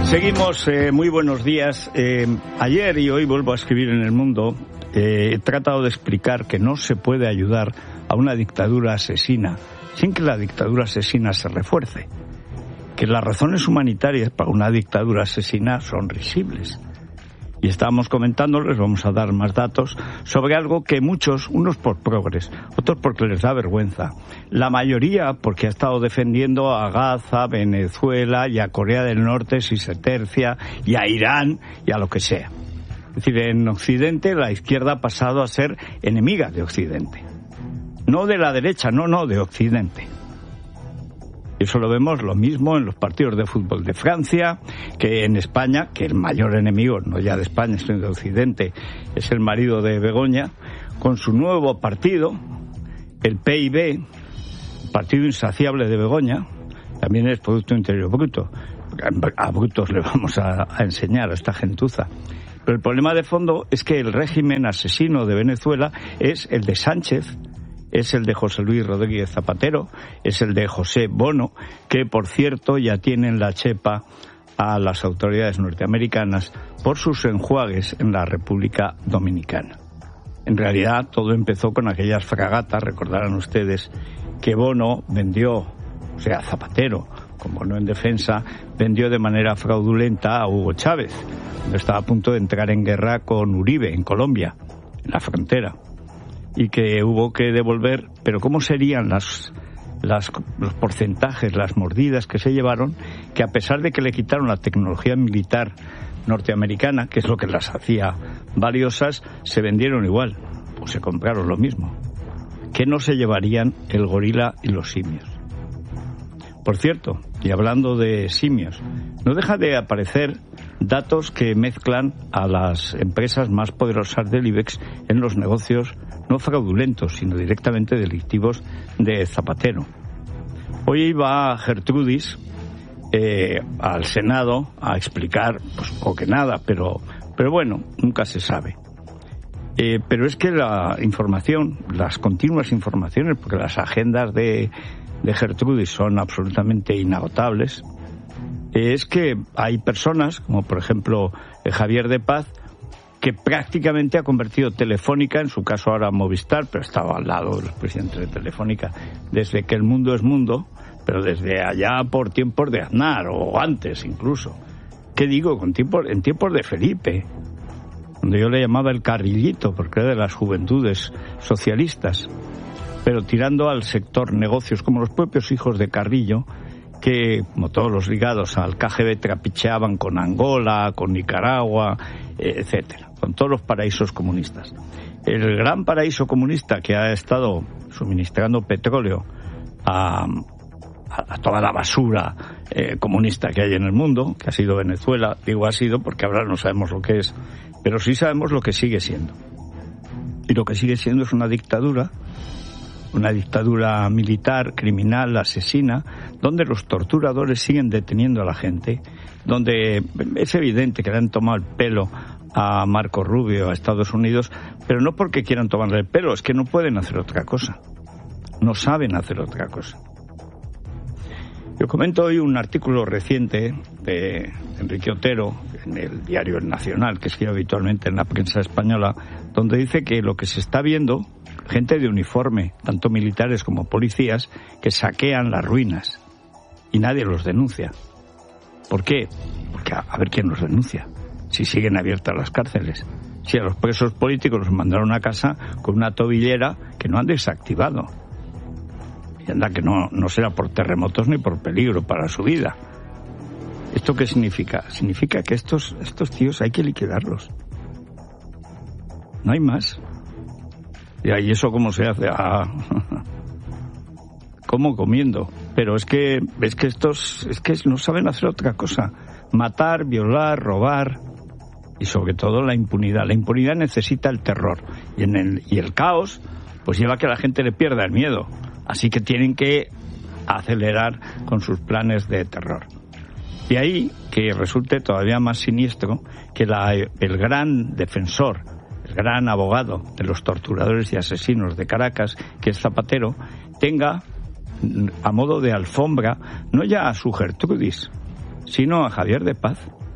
Seguimos, muy buenos días. Ayer y hoy vuelvo a escribir en El Mundo, he tratado de explicar que no se puede ayudar a una dictadura asesina sin que la dictadura asesina se refuerce. Que las razones humanitarias para una dictadura asesina son risibles. Y estábamos comentando, les vamos a dar más datos, sobre algo que muchos, unos por progres, otros porque les da vergüenza, la mayoría porque ha estado defendiendo a Gaza, a Venezuela y a Corea del Norte si se tercia, y a Irán y a lo que sea. Es decir, en Occidente la izquierda ha pasado a ser enemiga de Occidente. No de la derecha, no, de Occidente. Eso lo vemos lo mismo en los partidos de fútbol de Francia, que en España, que el mayor enemigo, no ya de España, sino de Occidente, es el marido de Begoña, con su nuevo partido, el PIB, Partido Insaciable de Begoña, también es Producto Interior Bruto. A brutos le vamos a enseñar a esta gentuza. Pero el problema de fondo es que el régimen asesino de Venezuela es el de Sánchez, es el de José Luis Rodríguez Zapatero, es el de José Bono, que por cierto ya tienen la chepa a las autoridades norteamericanas por sus enjuagues en la República Dominicana. En realidad todo empezó con aquellas fragatas, recordarán ustedes, que Bono vendió, o sea, Zapatero, con Bono en defensa, vendió de manera fraudulenta a Hugo Chávez, cuando estaba a punto de entrar en guerra con Uribe, en Colombia, en la frontera. Y que hubo que devolver, pero ¿cómo serían los porcentajes, las mordidas que se llevaron? Que a pesar de que le quitaron la tecnología militar norteamericana, que es lo que las hacía valiosas, se vendieron igual, o se compraron lo mismo. ¿Qué no se llevarían el gorila y los simios? Por cierto, y hablando de simios, no deja de aparecer datos que mezclan a las empresas más poderosas del IBEX en los negocios no fraudulentos, sino directamente delictivos de Zapatero. Hoy iba Gertrudis al Senado a explicar, pues poco que nada, pero bueno, nunca se sabe. Pero es que la información, las continuas informaciones, porque las agendas de Gertrudis son absolutamente inagotables, es que hay personas, como por ejemplo Javier de Paz, que prácticamente ha convertido Telefónica, en su caso ahora Movistar, pero estaba al lado de los presidentes de Telefónica desde que el mundo es mundo, pero desde allá por tiempos de Aznar, o antes incluso. ¿Qué digo? En tiempos de Felipe, donde yo le llamaba el carrillito, porque era de las juventudes socialistas, pero tirando al sector negocios, como los propios hijos de Carrillo, que, como todos los ligados al KGB, trapicheaban con Angola, con Nicaragua, etcétera, con todos los paraísos comunistas. El gran paraíso comunista que ha estado suministrando petróleo a toda la basura comunista que hay en el mundo, que ha sido Venezuela, digo ha sido porque ahora no sabemos lo que es, pero sí sabemos lo que sigue siendo. Y lo que sigue siendo es una dictadura militar, criminal, asesina, donde los torturadores siguen deteniendo a la gente, donde es evidente que le han tomado el pelo a Marco Rubio, a Estados Unidos, pero no porque quieran tomarle el pelo, es que no pueden hacer otra cosa, no saben hacer otra cosa. Yo comento hoy un artículo reciente de Enrique Otero, en el diario El Nacional, que escribe habitualmente en la prensa española, donde dice que lo que se está viendo, gente de uniforme, tanto militares como policías, que saquean las ruinas y nadie los denuncia. ¿Por qué? Porque a ver quién los denuncia, si siguen abiertas las cárceles. Si a los presos políticos los mandaron a casa con una tobillera que no han desactivado. Y anda que no será por terremotos ni por peligro para su vida. ¿Esto qué significa? Significa que estos tíos hay que liquidarlos. No hay más. ¿Y eso cómo se hace? ¿Cómo? Comiendo. Pero es que estos no saben hacer otra cosa. Matar, violar, robar y sobre todo la impunidad. La impunidad necesita el terror y el caos pues lleva a que la gente le pierda el miedo. Así que tienen que acelerar con sus planes de terror. Y ahí que resulte todavía más siniestro que el gran defensor, el gran abogado de los torturadores y asesinos de Caracas, que es Zapatero, tenga a modo de alfombra no ya a su Gertrudis, sino a Javier de Paz.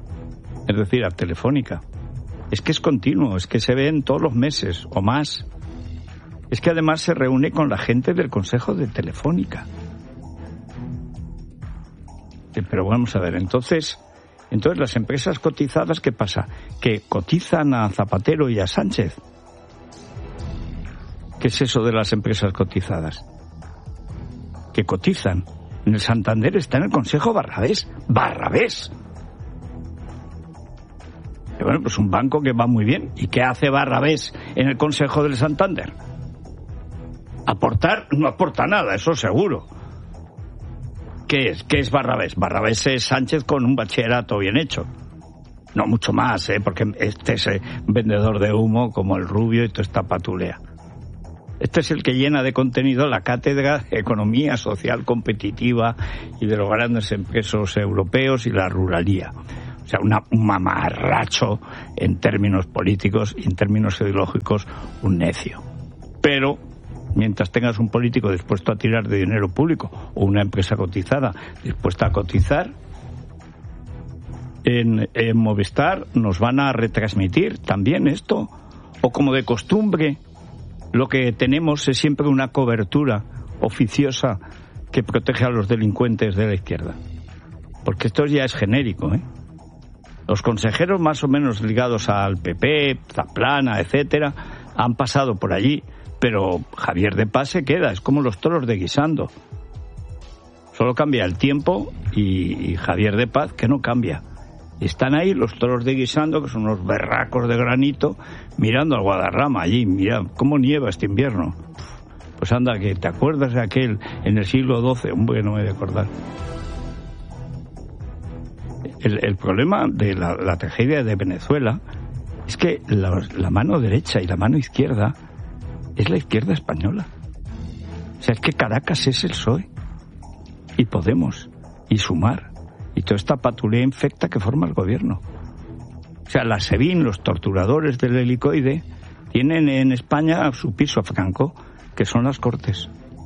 es decir, a Telefónica. Es que es continuo, es que se ven todos los meses o más. Es que además se reúne con la gente del Consejo de Telefónica. Pero vamos a ver, entonces las empresas cotizadas, ¿qué pasa? Que cotizan a Zapatero y a Sánchez. ¿Qué es eso de las empresas cotizadas? Que cotizan. En el Santander está en el Consejo Barrabés. ¡Barrabés! Y bueno, pues un banco que va muy bien. ¿Y qué hace Barrabés en el Consejo del Santander? Aportar, no aporta nada, eso seguro. ¿Qué es Barrabés? Barrabés es Sánchez con un bachillerato bien hecho. No mucho más, porque este es vendedor de humo como el Rubio y toda esta patulea. Este es el que llena de contenido la cátedra de Economía Social Competitiva y de los grandes empresarios europeos y la ruralía. O sea, un mamarracho en términos políticos y en términos ideológicos, un necio. Pero mientras tengas un político dispuesto a tirar de dinero público o una empresa cotizada dispuesta a cotizar, en Movistar nos van a retransmitir también esto, o como de costumbre lo que tenemos es siempre una cobertura oficiosa que protege a los delincuentes de la izquierda. Porque esto ya es genérico, ¿eh? Los consejeros más o menos ligados al PP, Zaplana, etcétera, han pasado por allí, pero Javier de Paz se queda, es como los toros de guisando. Solo cambia el tiempo y Javier de Paz, que no cambia. Están ahí los toros de guisando, que son unos berracos de granito, mirando al Guadarrama allí. Mira cómo nieva este invierno. Pues anda, que te acuerdas de aquel en el siglo XII, hombre, no me he de acordar. El problema de la tragedia de Venezuela es que la mano derecha y la mano izquierda es la izquierda española. O sea, es que Caracas es el PSOE y Podemos y Sumar y toda esta patulea infecta que forma el gobierno. O sea, la SEBIN, los torturadores del helicoide, tienen en España su piso franco, que son las Cortes.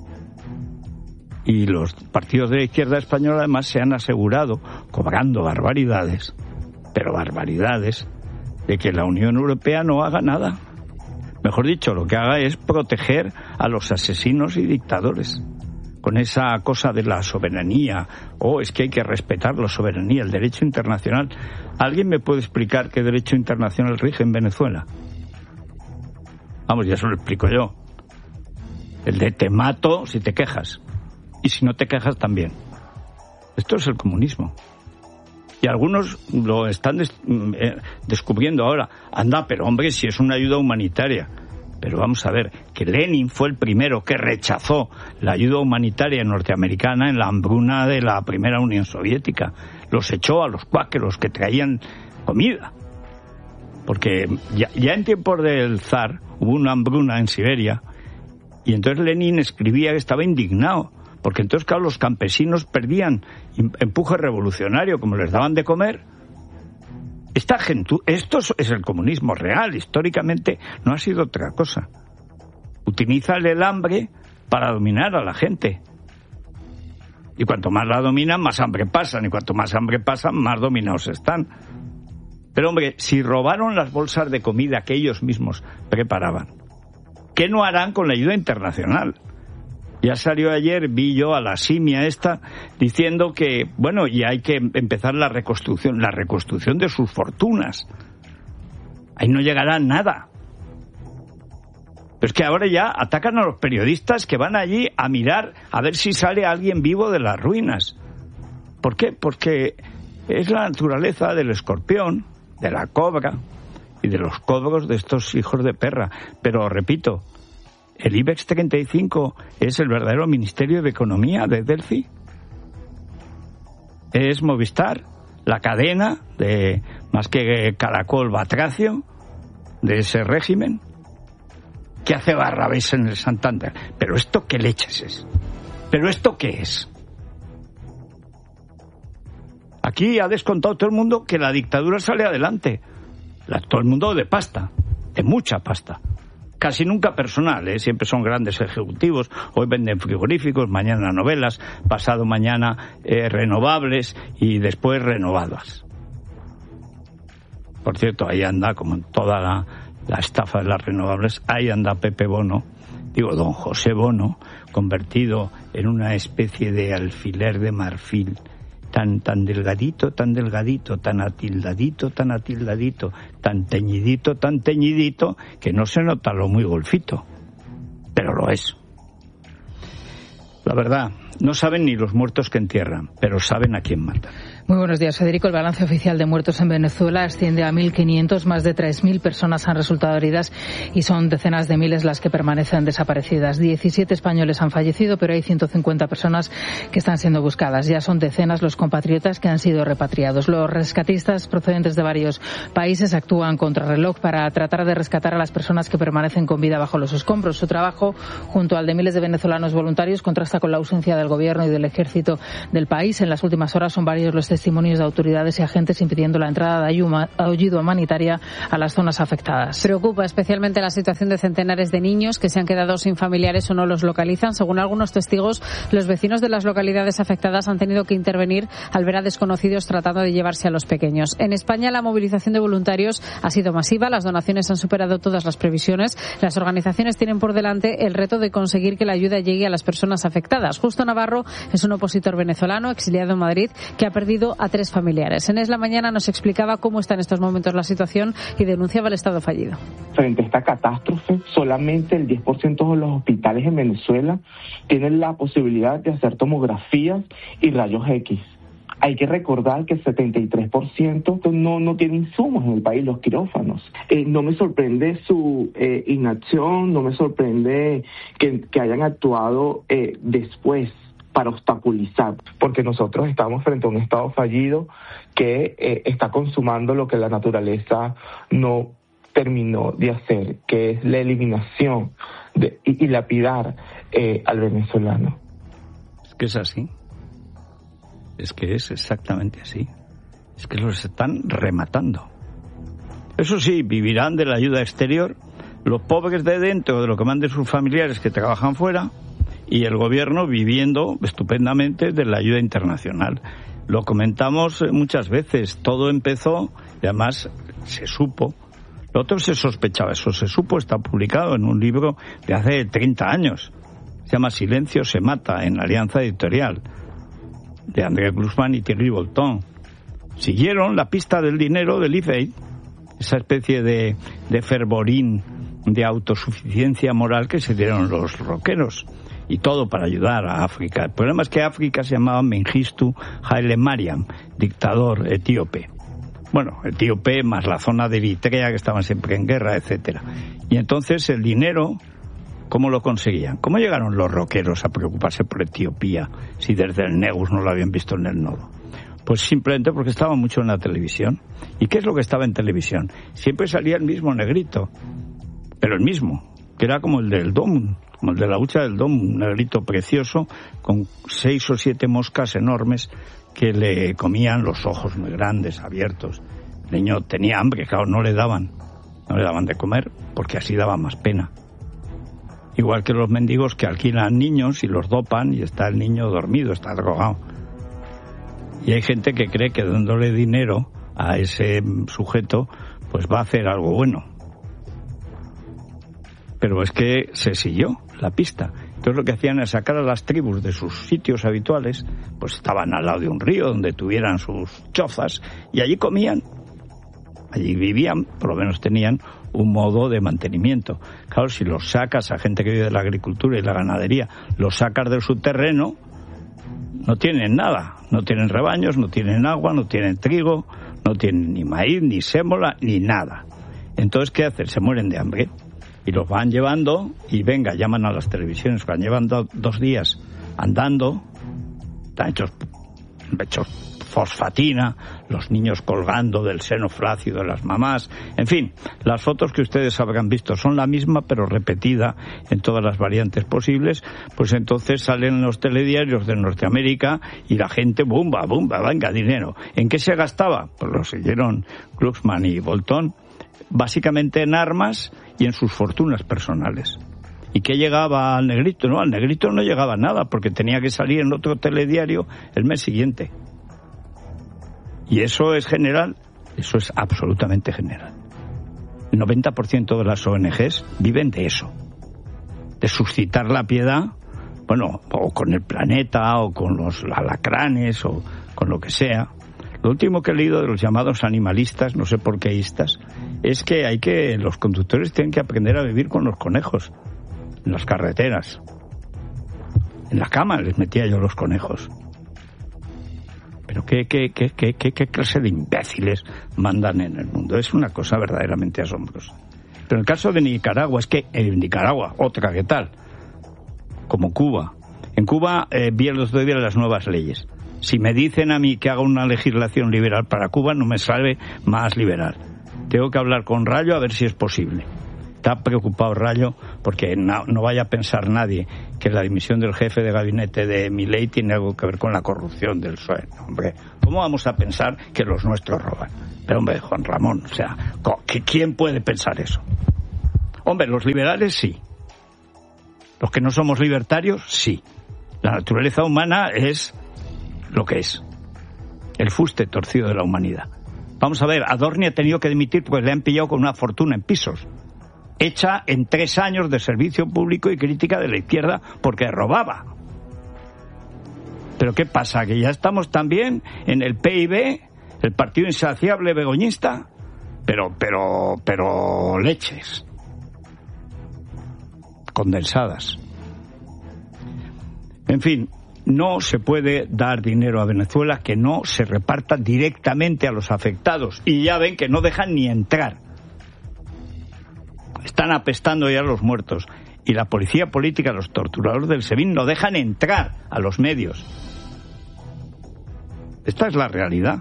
Y los partidos de la izquierda española además se han asegurado, cobrando barbaridades, pero barbaridades, de que la Unión Europea no haga nada. Mejor dicho, lo que haga es proteger a los asesinos y dictadores. Con esa cosa de la soberanía, es que hay que respetar la soberanía, el derecho internacional. ¿Alguien me puede explicar qué derecho internacional rige en Venezuela? Vamos, ya se lo explico yo. El de te mato si te quejas. Y si no te quejas también. Esto es el comunismo. Y algunos lo están descubriendo ahora. Anda, pero hombre, si es una ayuda humanitaria. Pero vamos a ver, que Lenin fue el primero que rechazó la ayuda humanitaria norteamericana en la hambruna de la primera Unión Soviética. Los echó a los cuáqueros que traían comida. Porque ya en tiempos del zar hubo una hambruna en Siberia y entonces Lenin escribía que estaba indignado. Porque entonces, claro, los campesinos perdían empuje revolucionario, como les daban de comer. Esto es el comunismo real, históricamente no ha sido otra cosa. Utiliza el hambre para dominar a la gente. Y cuanto más la dominan, más hambre pasan. Y cuanto más hambre pasan, más dominados están. Pero hombre, si robaron las bolsas de comida que ellos mismos preparaban, ¿qué no harán con la ayuda internacional? Ya salió ayer, vi yo a la simia esta, diciendo que, bueno, y hay que empezar la reconstrucción de sus fortunas. Ahí no llegará nada. Pero es que ahora ya atacan a los periodistas que van allí a mirar a ver si sale alguien vivo de las ruinas. ¿Por qué? Porque es la naturaleza del escorpión, de la cobra y de los cobros de estos hijos de perra. Pero repito, el IBEX 35 es el verdadero Ministerio de Economía de Delphi. Es Movistar, la cadena de más que Caracol Batracio de ese régimen. ¿Qué hace Barrabés en el Santander? ¿Pero esto qué leches es? ¿Pero esto qué es? Aquí ha descontado todo el mundo que la dictadura sale adelante. Todo el mundo de pasta, de mucha pasta. Casi nunca personal, siempre son grandes ejecutivos. Hoy venden frigoríficos, mañana novelas, pasado mañana renovables y después renovadas. Por cierto, ahí anda, como en toda la estafa de las renovables, ahí anda Pepe Bono, don José Bono, convertido en una especie de alfiler de marfil, tan delgadito, tan atildadito, tan teñidito, que no se nota lo muy golfito, pero lo es. La verdad, no saben ni los muertos que entierran, pero saben a quién matan. Muy buenos días, Federico. El balance oficial de muertos en Venezuela asciende a 1.500. Más de 3.000 personas han resultado heridas y son decenas de miles las que permanecen desaparecidas. 17 españoles han fallecido, pero hay 150 personas que están siendo buscadas. Ya son decenas los compatriotas que han sido repatriados. Los rescatistas procedentes de varios países actúan contrarreloj para tratar de rescatar a las personas que permanecen con vida bajo los escombros. Su trabajo, junto al de miles de venezolanos voluntarios, contrasta con la ausencia del gobierno y del ejército del país. En las últimas horas son varios los testimonios de autoridades y agentes impidiendo la entrada de ayuda humanitaria a las zonas afectadas. Preocupa especialmente la situación de centenares de niños que se han quedado sin familiares o no los localizan. Según algunos testigos, los vecinos de las localidades afectadas han tenido que intervenir al ver a desconocidos tratando de llevarse a los pequeños. En España, la movilización de voluntarios ha sido masiva. Las donaciones han superado todas las previsiones. Las organizaciones tienen por delante el reto de conseguir que la ayuda llegue a las personas afectadas. Justo Navarro es un opositor venezolano exiliado en Madrid que ha perdido a 3 familiares. En Es la Mañana nos explicaba cómo está en estos momentos la situación y denunciaba el Estado fallido. Frente a esta catástrofe, solamente el 10% de los hospitales en Venezuela tienen la posibilidad de hacer tomografías y rayos X. Hay que recordar que el 73% no tiene insumos en el país, los quirófanos. No me sorprende su inacción, no me sorprende que hayan actuado después para obstaculizar, porque nosotros estamos frente a un Estado fallido que está consumando lo que la naturaleza no terminó de hacer, que es la eliminación y lapidar al venezolano. Es que es así. Es que es exactamente así. Es que los están rematando. Eso sí, vivirán de la ayuda exterior, los pobres de dentro, de lo que manden sus familiares que trabajan fuera, y el gobierno viviendo estupendamente de la ayuda internacional. Lo comentamos muchas veces, todo empezó, y además se supo, lo otro se sospechaba, eso se supo, está publicado en un libro de hace 30 años, se llama Silencio se mata, en Alianza Editorial, de André Glusman y Thierry Bolton. Siguieron la pista del dinero del IFEI, esa especie de fervorín de autosuficiencia moral que se dieron los rockeros, y todo para ayudar a África. El problema es que África se llamaba Mengistu Haile Mariam, dictador etíope. Bueno, etíope más la zona de Eritrea, que estaban siempre en guerra, etcétera. Y entonces el dinero, ¿cómo lo conseguían? ¿Cómo llegaron los rockeros a preocuparse por Etiopía si desde el Negus no lo habían visto en el nodo? Pues simplemente porque estaba mucho en la televisión. ¿Y qué es lo que estaba en televisión? Siempre salía el mismo negrito, pero el mismo, que era como el del Dom, como el de la hucha del Dom, un negrito precioso con 6 o 7 moscas enormes que le comían los ojos muy grandes, abiertos. El niño tenía hambre, claro, no le daban de comer porque así daba más pena. Igual que los mendigos que alquilan niños y los dopan y está el niño dormido, está drogado. Y hay gente que cree que dándole dinero a ese sujeto pues va a hacer algo bueno. Pero es que se siguió la pista. Entonces lo que hacían era sacar a las tribus de sus sitios habituales, pues estaban al lado de un río donde tuvieran sus chozas y allí comían, allí vivían, por lo menos tenían un modo de mantenimiento. Claro, si los sacas a gente que vive de la agricultura y la ganadería, los sacas de su terreno, no tienen nada, no tienen rebaños, no tienen agua, no tienen trigo, no tienen ni maíz, ni sémola, ni nada. Entonces, ¿qué hacen? Se mueren de hambre. Y los van llevando, y venga, llaman a las televisiones, van llevando 2 días andando, están hechos fosfatina, los niños colgando del seno flácido de las mamás, en fin, las fotos que ustedes habrán visto son la misma, pero repetida en todas las variantes posibles. Pues entonces salen los telediarios de Norteamérica y la gente, bumba, venga, dinero. ¿En qué se gastaba? Pues lo siguieron Glucksmann y Bolton, básicamente en armas y en sus fortunas personales. ¿Y qué llegaba al negrito? No, al negrito no llegaba nada, porque tenía que salir en otro telediario el mes siguiente. Y eso es general Eso es absolutamente general. El 90% de las ONGs viven de eso, de suscitar la piedad, bueno, o con el planeta, o con los alacranes, o con lo que sea. Lo último que he leído de los llamados animalistas, no sé por qué istas, es que los conductores tienen que aprender a vivir con los conejos en las carreteras. En la cama les metía yo los conejos. Pero qué clase de imbéciles mandan en el mundo. Es una cosa verdaderamente asombrosa. Pero en el caso de Nicaragua, es que en Nicaragua, otra que tal, como Cuba. En Cuba vi los otro día las nuevas leyes. Si me dicen a mí que haga una legislación liberal para Cuba, no me sale más liberal. Tengo que hablar con Rayo a ver si es posible. Está preocupado Rayo porque no vaya a pensar nadie que la dimisión del jefe de gabinete de Milei tiene algo que ver con la corrupción del PSOE. Hombre, ¿cómo vamos a pensar que los nuestros roban? Pero hombre, Juan Ramón, o sea, ¿quién puede pensar eso? Hombre, los liberales sí. Los que no somos libertarios, sí. La naturaleza humana es lo que es. El fuste torcido de la humanidad. Vamos a ver, Adorni ha tenido que dimitir porque le han pillado con una fortuna en pisos, hecha en 3 años de servicio público y crítica de la izquierda porque robaba. ¿Pero qué pasa? ¿Que ya estamos también en el PIB, el partido insaciable begoñista? Pero leches condensadas. En fin, no se puede dar dinero a Venezuela que no se reparta directamente a los afectados. Y ya ven que no dejan ni entrar. Están apestando ya los muertos. Y la policía política, los torturadores del SEBIN, no dejan entrar a los medios. Esta es la realidad.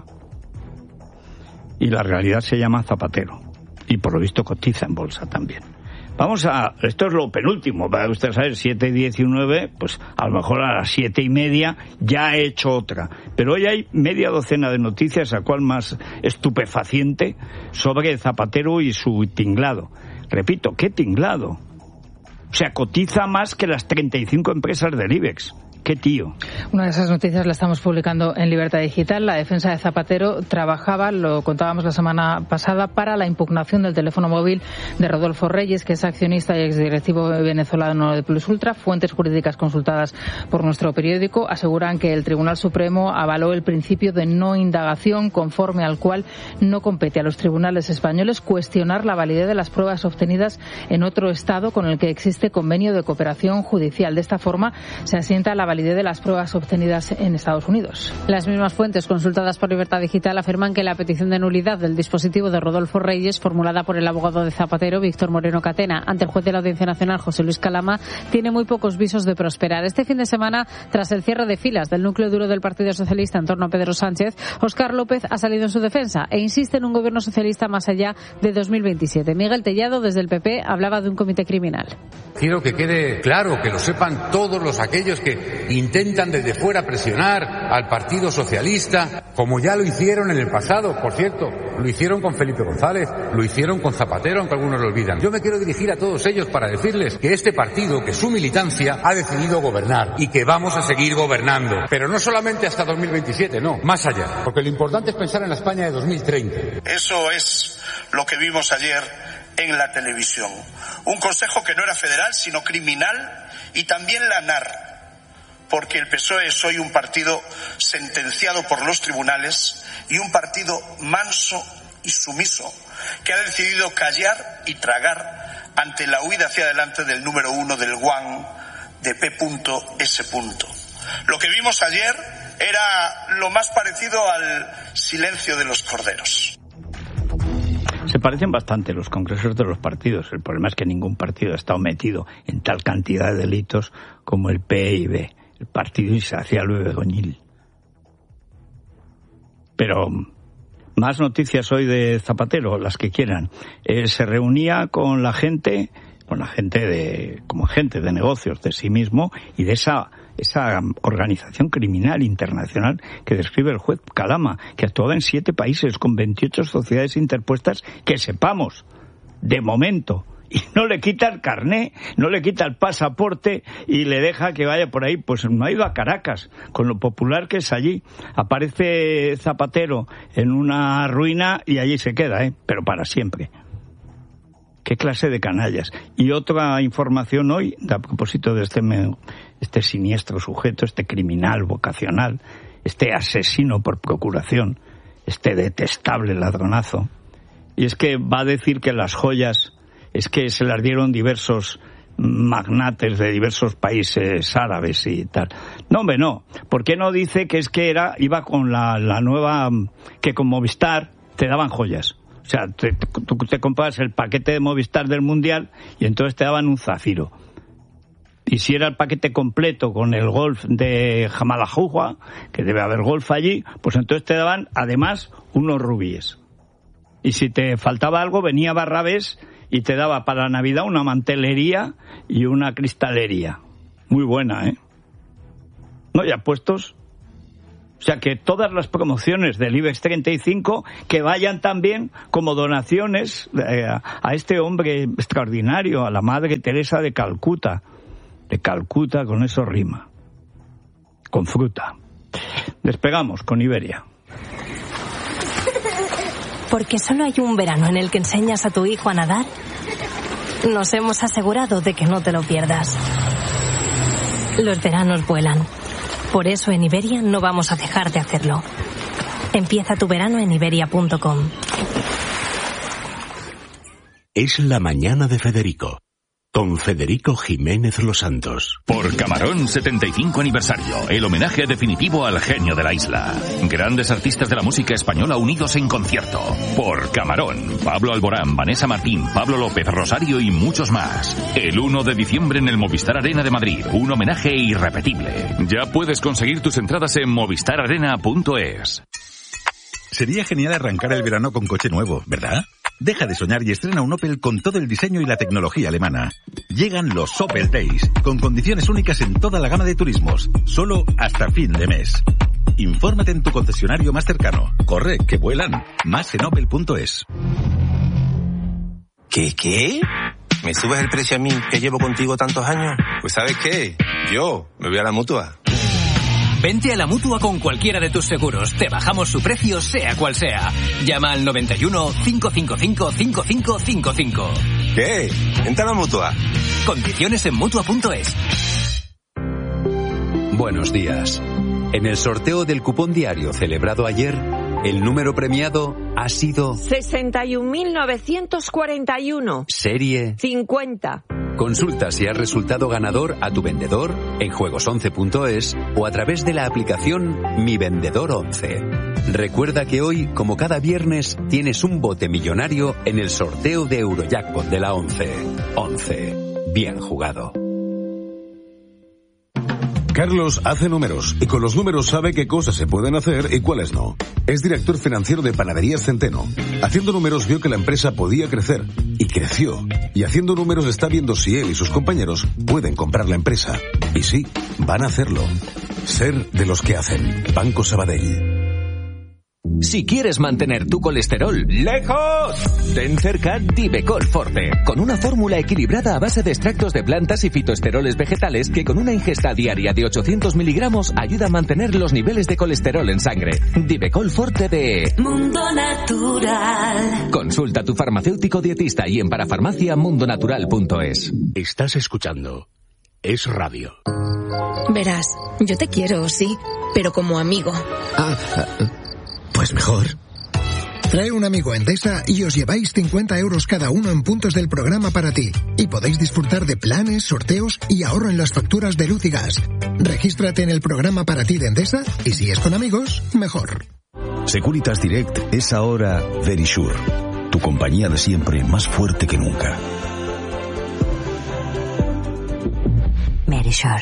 Y la realidad se llama Zapatero. Y por lo visto cotiza en bolsa también. Esto es lo penúltimo, para usted saber, 7:19, pues a lo mejor a las 7:30 ya he hecho otra. Pero hoy hay media docena de noticias, a cual más estupefaciente, sobre Zapatero y su tinglado. Repito, ¿qué tinglado? O sea, cotiza más que las 35 empresas del IBEX. ¡Qué tío! Una de esas noticias la estamos publicando en Libertad Digital. La defensa de Zapatero trabajaba, lo contábamos la semana pasada, para la impugnación del teléfono móvil de Rodolfo Reyes, que es accionista y exdirectivo venezolano de Plus Ultra. Fuentes jurídicas consultadas por nuestro periódico aseguran que el Tribunal Supremo avaló el principio de no indagación, conforme al cual no compete a los tribunales españoles cuestionar la validez de las pruebas obtenidas en otro Estado con el que existe convenio de cooperación judicial. De esta forma se asienta la validez de las pruebas obtenidas en Estados Unidos. Las mismas fuentes consultadas por Libertad Digital afirman que la petición de nulidad del dispositivo de Rodolfo Reyes, formulada por el abogado de Zapatero, Víctor Moreno Catena, ante el juez de la Audiencia Nacional, José Luis Calama, tiene muy pocos visos de prosperar. Este fin de semana, tras el cierre de filas del núcleo duro del Partido Socialista en torno a Pedro Sánchez, Óscar López ha salido en su defensa e insiste en un gobierno socialista más allá de 2027. Miguel Tellado, desde el PP, hablaba de un comité criminal. Quiero que quede claro, que lo sepan todos aquellos que intentan desde fuera presionar al Partido Socialista, como ya lo hicieron en el pasado, por cierto, lo hicieron con Felipe González, lo hicieron con Zapatero, aunque algunos lo olvidan. Yo me quiero dirigir a todos ellos para decirles que este partido, que su militancia, ha decidido gobernar y que vamos a seguir gobernando. Pero no solamente hasta 2027, no, más allá, porque lo importante es pensar en la España de 2030. Eso es lo que vimos ayer en la televisión. Un consejo que no era federal, sino criminal, y también la NAR, porque el PSOE es hoy un partido sentenciado por los tribunales y un partido manso y sumiso que ha decidido callar y tragar ante la huida hacia adelante del número 1 del GUAN de P.S. Lo que vimos ayer era lo más parecido al silencio de los corderos. Se parecen bastante los congresos de los partidos. El problema es que ningún partido ha estado metido en tal cantidad de delitos como el PIB, el Partido Insaciable Begoñil. Pero más noticias hoy de Zapatero, las que quieran. Se reunía con la gente como gente de negocios de sí mismo y de esa organización criminal internacional que describe el juez Calama, que actuaba en 7 países con 28 sociedades interpuestas que sepamos, de momento, y no le quita el carné, no le quita el pasaporte y le deja que vaya por ahí. Pues no ha ido a Caracas, con lo popular que es allí. Aparece Zapatero en una ruina y allí se queda, pero para siempre. ¿Qué clase de canallas? Y otra información hoy, a propósito de este siniestro sujeto, este criminal vocacional, este asesino por procuración, este detestable ladronazo. Y es que va a decir que las joyas es que se las dieron diversos magnates de diversos países árabes y tal. No, hombre, no. ¿Por qué no dice que es que iba con la nueva, que con Movistar te daban joyas? O sea, tú te comprabas el paquete de Movistar del Mundial y entonces te daban un zafiro. Y si era el paquete completo con el golf de Jamalajujua, que debe haber golf allí, pues entonces te daban además unos rubíes. Y si te faltaba algo, venía Barrabés y te daba para la Navidad una mantelería y una cristalería. Muy buena, ¿No? Ya puestos. O sea, que todas las promociones del IBEX 35 que vayan también como donaciones a este hombre extraordinario, a la Madre Teresa de Calcuta. De Calcuta, con eso rima. Con fruta. Despegamos con Iberia. Porque solo hay un verano en el que enseñas a tu hijo a nadar, nos hemos asegurado de que no te lo pierdas. Los veranos vuelan. Por eso en Iberia no vamos a dejar de hacerlo. Empieza tu verano en iberia.com. Es la mañana de Federico, con Federico Jiménez Los Santos. Por Camarón 75 aniversario, el homenaje definitivo al genio de la isla. Grandes artistas de la música española unidos en concierto. Por Camarón, Pablo Alborán, Vanessa Martín, Pablo López, Rosario y muchos más. El 1 de diciembre en el Movistar Arena de Madrid, un homenaje irrepetible. Ya puedes conseguir tus entradas en movistararena.es. Sería genial arrancar el verano con coche nuevo, ¿verdad? Deja de soñar y estrena un Opel con todo el diseño y la tecnología alemana. Llegan los Opel Days, con condiciones únicas en toda la gama de turismos, solo hasta fin de mes. Infórmate en tu concesionario más cercano. Corre, que vuelan. Más en opel.es. ¿Qué? ¿Me subes el precio a mí, que llevo contigo tantos años? Pues ¿sabes qué? Yo me voy a la Mutua. Vente a la Mutua con cualquiera de tus seguros. Te bajamos su precio, sea cual sea. Llama al 91 555 5555. ¿Qué? Vente a la Mutua. Condiciones en Mutua.es. Buenos días. En el sorteo del cupón diario celebrado ayer, el número premiado ha sido 61.941. Serie 50. Consulta si has resultado ganador a tu vendedor en juegos11.es o a través de la aplicación Mi Vendedor 11. Recuerda que hoy, como cada viernes, tienes un bote millonario en el sorteo de Eurojackpot de la 11. 11. Bien jugado. Carlos hace números y con los números sabe qué cosas se pueden hacer y cuáles no. Es director financiero de Panaderías Centeno. Haciendo números vio que la empresa podía crecer y creció. Y haciendo números está viendo si él y sus compañeros pueden comprar la empresa. Y sí, van a hacerlo. Ser de los que hacen. Banco Sabadell. Si quieres mantener tu colesterol lejos, ten cerca Divecol Forte, con una fórmula equilibrada a base de extractos de plantas y fitoesteroles vegetales que con una ingesta diaria de 800 miligramos ayuda a mantener los niveles de colesterol en sangre. Divecol Forte de Mundo Natural. Consulta a tu farmacéutico dietista y en parafarmaciamundonatural.es. Estás escuchando Es Radio. Verás, yo te quiero, sí, pero como amigo. Pues mejor. Trae un amigo a Endesa y os lleváis 50 euros cada uno en puntos del programa para ti. Y podéis disfrutar de planes, sorteos y ahorro en las facturas de luz y gas. Regístrate en el programa para ti de Endesa y si es con amigos, mejor. Securitas Direct es ahora Verisure, tu compañía de siempre más fuerte que nunca. Verisure.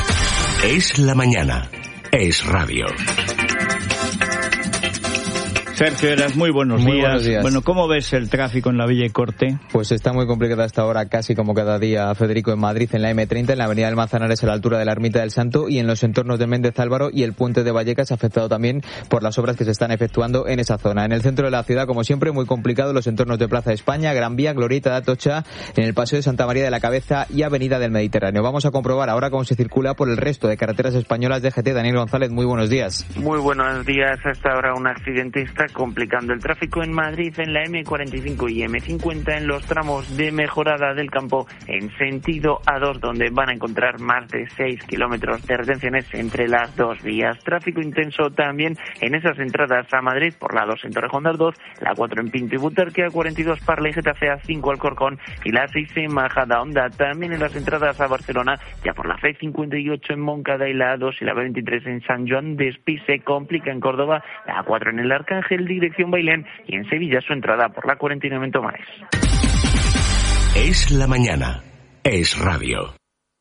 Es la mañana. Es Radio. Sergio Heras, muy buenos días. Bueno, ¿cómo ves el tráfico en la Villa y Corte? Pues está muy complicada hasta ahora, casi como cada día, Federico, en Madrid, en la M30, en la avenida del Manzanares, a la altura de la Ermita del Santo, y en los entornos de Méndez Álvaro y el puente de Vallecas, afectado también por las obras que se están efectuando en esa zona. En el centro de la ciudad, como siempre, muy complicado los entornos de Plaza de España, Gran Vía, Glorieta de Atocha, en el Paseo de Santa María de la Cabeza y Avenida del Mediterráneo. Vamos a comprobar ahora cómo se circula por el resto de carreteras españolas de GT. Daniel González, muy buenos días. Muy buenos días. Hasta ahora un accidente está complicando el tráfico en Madrid, en la M45 y M50, en los tramos de Mejorada del Campo en sentido A2, donde van a encontrar más de 6 kilómetros de retenciones entre las dos vías. Tráfico intenso también en esas entradas a Madrid por la 2 en Torrejón de Ardoz, la 4 en Pinto y Butarque, A42 Parla y Getafe, A5 Alcorcón y la 6 en Majadahonda. También en las entradas a Barcelona, ya por la C58 en Moncada y la A2 y la B23 en San Joan de Espí. Se complica en Córdoba, la A4 en el Arcángel, dirección Bailén, y en Sevilla su entrada por la 49 en Tomares. Es la mañana. Es radio.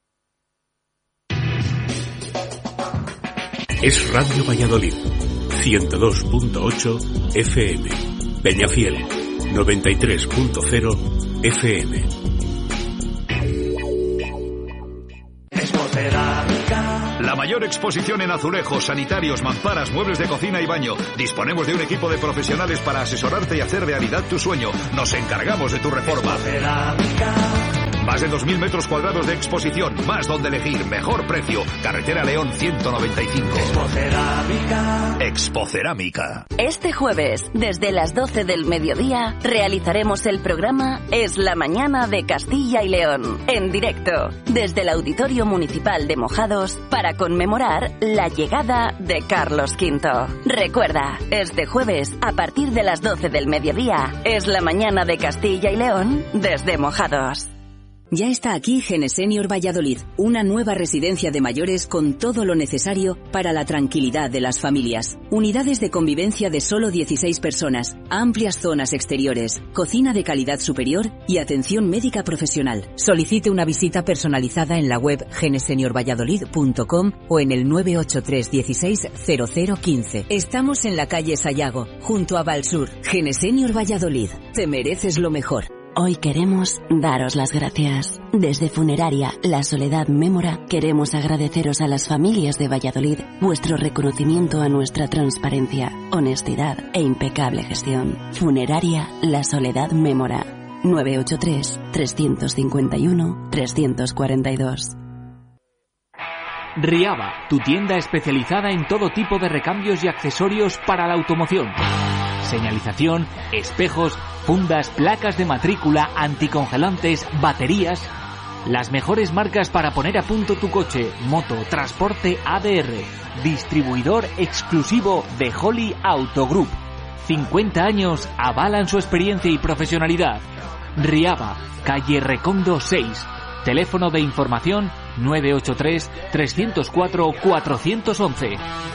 Es Radio Valladolid. 102.8 FM. Peñafiel. 93.0 FM. La mayor exposición en azulejos, sanitarios, mamparas, muebles de cocina y baño. Disponemos de un equipo de profesionales para asesorarte y hacer realidad tu sueño. Nos encargamos de tu reforma. Más de 2.000 metros cuadrados de exposición, más donde elegir, mejor precio. Carretera León 195. Expocerámica. Este jueves, desde las 12 del mediodía, realizaremos el programa Es la Mañana de Castilla y León, en directo, desde el Auditorio Municipal de Mojados, para conmemorar la llegada de Carlos V. Recuerda, este jueves, a partir de las 12 del mediodía, Es la Mañana de Castilla y León, desde Mojados. Ya está aquí Genesenior Valladolid, una nueva residencia de mayores con todo lo necesario para la tranquilidad de las familias. Unidades de convivencia de solo 16 personas, amplias zonas exteriores, cocina de calidad superior y atención médica profesional. Solicite una visita personalizada en la web geneseniorvalladolid.com o en el 983 16 0015. Estamos en la calle Sayago, junto a Valsur. Genesenior Valladolid, te mereces lo mejor. Hoy queremos daros las gracias. Desde Funeraria La Soledad Mémora queremos agradeceros a las familias de Valladolid vuestro reconocimiento a nuestra transparencia, honestidad e impecable gestión. Funeraria La Soledad Mémora. 983 351 342. Riaba, tu tienda especializada en todo tipo de recambios y accesorios para la automoción. Señalización, espejos, fundas, placas de matrícula, anticongelantes, baterías. Las mejores marcas para poner a punto tu coche, moto, transporte ADR. Distribuidor exclusivo de Holly Auto Group. 50 años avalan su experiencia y profesionalidad. Riaba, calle Recondo 6. Teléfono de información 983 304 411.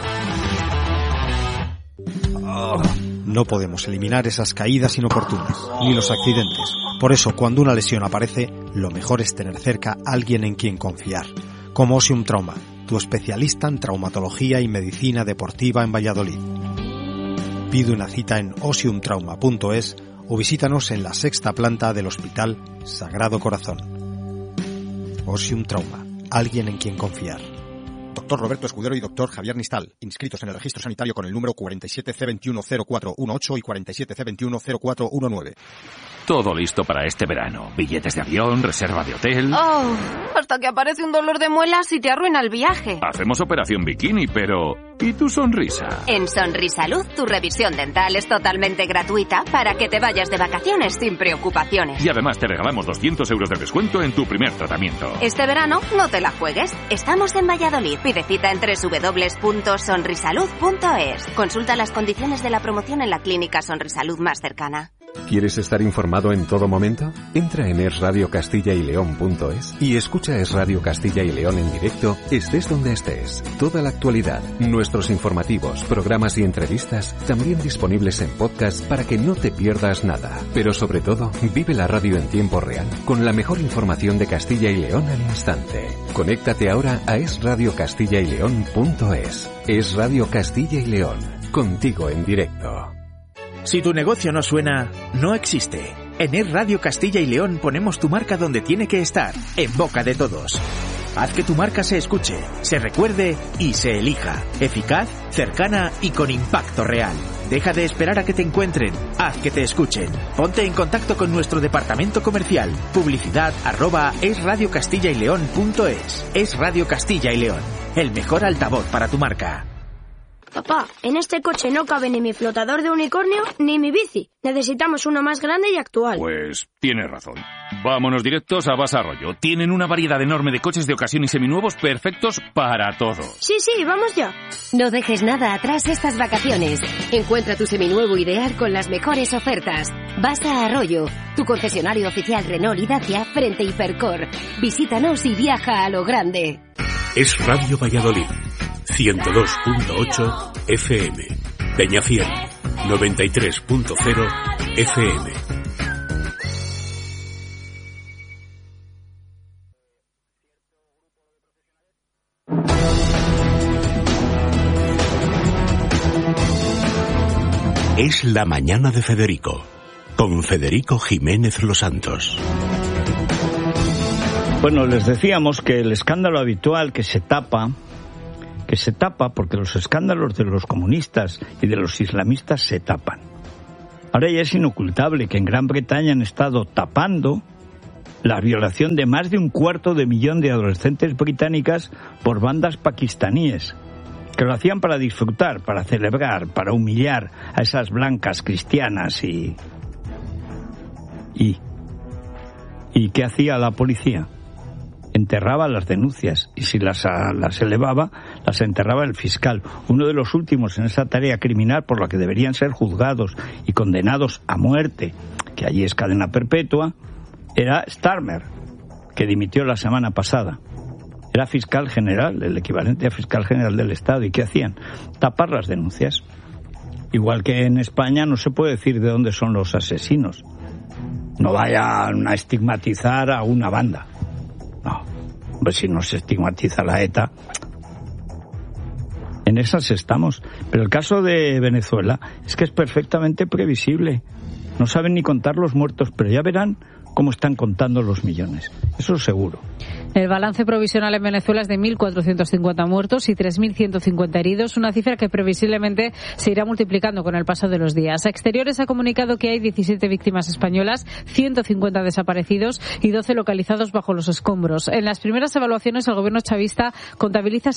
No podemos eliminar esas caídas inoportunas, ni los accidentes. Por eso, cuando una lesión aparece, lo mejor es tener cerca a alguien en quien confiar. Como Osium Trauma, tu especialista en traumatología y medicina deportiva en Valladolid. Pide una cita en osiumtrauma.es o visítanos en la 6ª planta del Hospital Sagrado Corazón. Osium Trauma, alguien en quien confiar. Dr. Roberto Escudero y Dr. Javier Nistal, inscritos en el registro sanitario con el número 47C210418 y 47C210419. Todo listo para este verano. Billetes de avión, reserva de hotel... Oh, hasta que aparece un dolor de muelas y te arruina el viaje. Hacemos operación bikini, pero... ¿y tu sonrisa? En Sonrisalud, tu revisión dental es totalmente gratuita para que te vayas de vacaciones sin preocupaciones. Y además te regalamos 200 euros de descuento en tu primer tratamiento. Este verano no te la juegues. Estamos en Valladolid. Pide cita en www.sonrisalud.es. Consulta las condiciones de la promoción en la clínica Sonrisalud más cercana. ¿Quieres estar informado en todo momento? Entra en esradiocastilla-y-león.es y escucha Es Radio Castilla y León en directo, estés donde estés. Toda la actualidad, nuestros informativos, programas y entrevistas, también disponibles en podcast para que no te pierdas nada. Pero sobre todo, vive la radio en tiempo real, con la mejor información de Castilla y León al instante. Conéctate ahora a esradiocastilla-y-león.es. Es Radio Castilla y León, contigo en directo. Si tu negocio no suena, no existe. En Es Radio Castilla y León ponemos tu marca donde tiene que estar, en boca de todos. Haz que tu marca se escuche, se recuerde y se elija. Eficaz, cercana y con impacto real. Deja de esperar a que te encuentren. Haz que te escuchen. Ponte en contacto con nuestro departamento comercial. Publicidad@esradiocastillayleon.es. Es Radio Castilla y León. El mejor altavoz para tu marca. Papá, en este coche no cabe ni mi flotador de unicornio ni mi bici. Necesitamos uno más grande y actual. Pues tienes razón. Vámonos directos a Basa Arroyo. Tienen una variedad enorme de coches de ocasión y seminuevos perfectos para todo. Sí, vamos ya. No dejes nada atrás estas vacaciones. Encuentra tu seminuevo ideal con las mejores ofertas. Basa Arroyo, tu concesionario oficial Renault y Dacia frente a Hipercor. Visítanos y viaja a lo grande. Es Radio Valladolid, 102.8 FM. Peñafiel, 93.0 FM. Es la mañana de Federico, con Federico Jiménez Los Santos. Bueno, les decíamos que el escándalo habitual que se tapa porque los escándalos de los comunistas y de los islamistas se tapan. Ahora ya es inocultable que en Gran Bretaña han estado tapando la violación de más de 250.000 de adolescentes británicas por bandas pakistaníes, que lo hacían para disfrutar, para celebrar, para humillar a esas blancas cristianas y ¿qué hacía la policía? Enterraba las denuncias y si las elevaba, las enterraba el fiscal. Uno de los últimos en esa tarea criminal por la que deberían ser juzgados y condenados a muerte, que allí es cadena perpetua, era Starmer, que dimitió la semana pasada. Era fiscal general, el equivalente a fiscal general del Estado. ¿Y qué hacían? Tapar las denuncias. Igual que en España no se puede decir de dónde son los asesinos. No vayan a estigmatizar a una banda. No, hombre, si no se estigmatiza la ETA, en esas estamos. Pero el caso de Venezuela es que es perfectamente previsible. No saben ni contar los muertos, pero ya verán cómo están contando los millones. Eso seguro. El balance provisional en Venezuela es de 1.450 muertos y 3.150 heridos, una cifra que previsiblemente se irá multiplicando con el paso de los días. Exteriores ha comunicado que hay 17 víctimas españolas, 150 desaparecidos y 12 localizados bajo los escombros. En las primeras evaluaciones, el gobierno chavista contabiliza